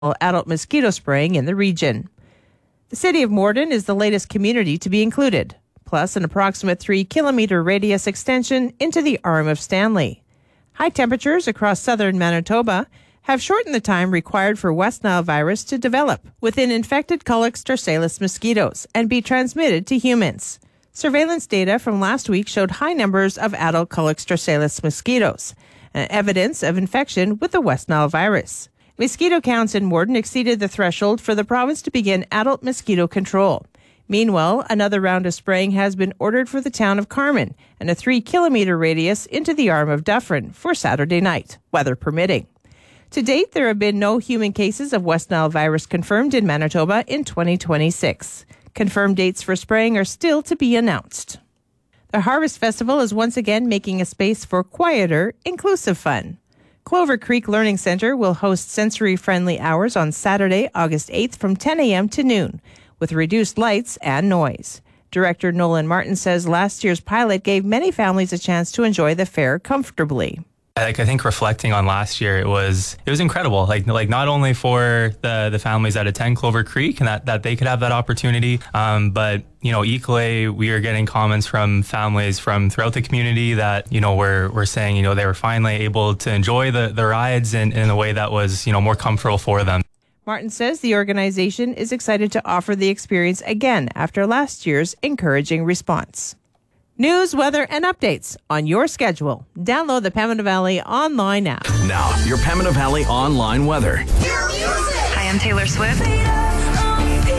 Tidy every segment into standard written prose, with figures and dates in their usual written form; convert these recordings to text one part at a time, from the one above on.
adult mosquito spraying in the region. The city of Morden is the latest community to be included, plus an approximate 3-kilometer radius extension into the Arm of Stanley. High temperatures across southern Manitoba have shortened the time required for West Nile virus to develop within infected Culex dorsalis mosquitoes and be transmitted to humans. Surveillance data from last week showed high numbers of adult Culex dorsalis mosquitoes, evidence of infection with the West Nile virus. Mosquito counts in Morden exceeded the threshold for the province to begin adult mosquito control. Meanwhile, another round of spraying has been ordered for the town of Carman and a 3-kilometer radius into the Arm of Dufferin for Saturday night, weather permitting. To date, there have been no human cases of West Nile virus confirmed in Manitoba in 2026. Confirmed dates for spraying are still to be announced. The Harvest Festival is once again making a space for quieter, inclusive fun. Clover Creek Learning Centre will host sensory-friendly hours on Saturday, August 8th from 10 a.m. to noon, with reduced lights and noise. Director Nolan Martin says last year's pilot gave many families a chance to enjoy the fair comfortably. I think reflecting on last year, it was incredible. Like not only for the families that attend Clover Creek and that they could have that opportunity, but equally we are getting comments from families from throughout the community that were saying they were finally able to enjoy the rides in a way that was more comfortable for them. Martin says the organization is excited to offer the experience again after last year's encouraging response. News, weather, and updates on your schedule. Download the Pembina Valley online app. Now, your Pembina Valley online weather. Hi, I'm Taylor Swift.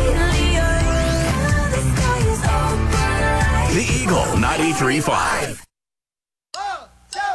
The Eagle 93.5.